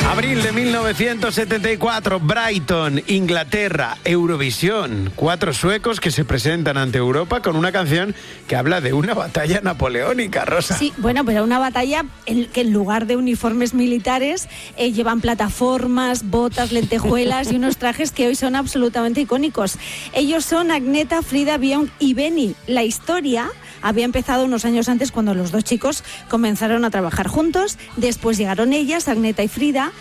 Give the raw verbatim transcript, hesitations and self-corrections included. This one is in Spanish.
Abril de mil novecientos setenta y cuatro, Brighton, Inglaterra, Eurovisión. Cuatro suecos que se presentan ante Europa con una canción que habla de una batalla napoleónica, Rosa. Sí, bueno, pero una batalla en que en lugar de uniformes militares eh, llevan plataformas, botas, lentejuelas y unos trajes que hoy son absolutamente icónicos. Ellos son Agneta, Frida, Björn y Benny. La historia había empezado unos años antes cuando los dos chicos comenzaron a trabajar juntos. Después llegaron ellas, Agneta y Frida,